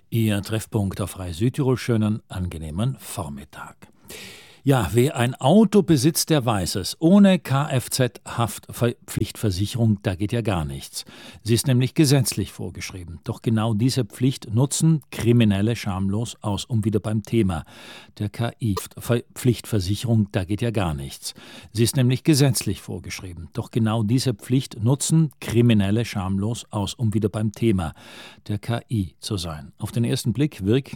Ihr Treffpunkt auf Freie Südtirol. Schönen, angenehmen Vormittag. Ja, wer ein Auto besitzt, der weiß es. Ohne Kfz-Haftpflichtversicherung, da geht ja gar nichts. Sie ist nämlich gesetzlich vorgeschrieben. Doch genau diese Pflicht nutzen Kriminelle schamlos aus, um wieder beim Thema der KI-Pflichtversicherung, da geht ja gar nichts. Sie ist nämlich gesetzlich vorgeschrieben. Doch genau diese Pflicht nutzen Kriminelle schamlos aus, um wieder beim Thema der KI zu sein. Auf den ersten Blick wirkt